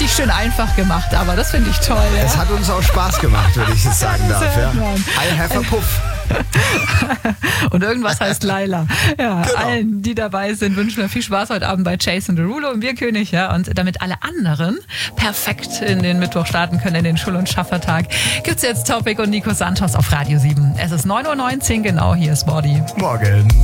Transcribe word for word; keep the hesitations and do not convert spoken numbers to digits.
richtig schön einfach gemacht, aber das finde ich toll. Ja? Es hat uns auch Spaß gemacht, wenn ich es sagen darf. Ja. I have a puff. Und irgendwas heißt Laila. Ja, Genau. Allen, die dabei sind, wünschen wir viel Spaß heute Abend bei Jason Derulo im Bierkönig. Ja, und damit alle anderen perfekt in den Mittwoch starten können, in den Schul- und Schaffertag, gibt's jetzt Topic und Nico Santos auf Radio sieben. Es ist neun Uhr neunzehn, genau, hier ist Body. Morgen.